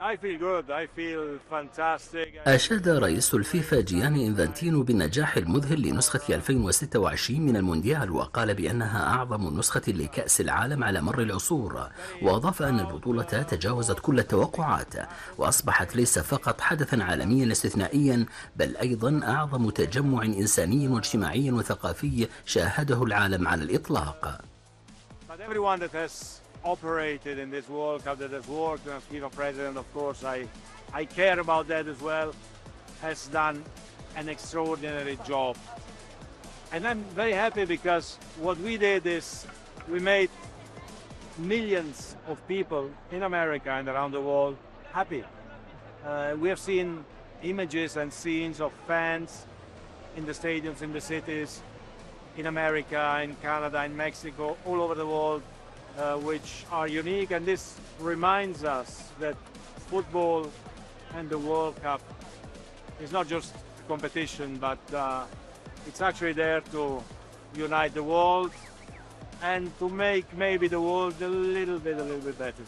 I feel good. I feel fantastic. أشاد رئيس الفيفا جياني إنفانتينو بالنجاح المذهل لنسخة 2026 من المونديال، وقال بأنها أعظم نسخة لكأس العالم على مر العصور، وأضاف أن البطولة تجاوزت كل التوقعات وأصبحت ليس فقط حدثا عالميا استثنائيا بل أيضا أعظم تجمع إنساني واجتماعي وثقافي شاهده العالم على الإطلاق. But everyone that has operated in this World Cup, that has worked as FIFA president, of course, I care about that as well, has done an extraordinary job. And I'm very happy because what we did is we made millions of people in America and around the world happy. We have seen images and scenes of fans in the stadiums, in the cities, in America, in Canada, in Mexico, all over the world, which are unique. And this reminds us that football and the World Cup is not just competition, but it's actually there to unite the world and to make maybe the world a little bit better.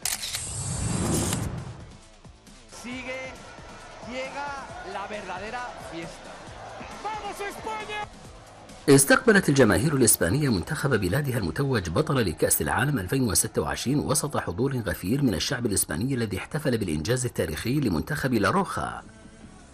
Sigue, llega la verdadera fiesta. ¡Vamos España! استقبلت الجماهير الإسبانية منتخب بلادها المتوج بطل لكأس العالم 2026 وسط حضور غفير من الشعب الإسباني الذي احتفل بالإنجاز التاريخي لمنتخب لاروخا.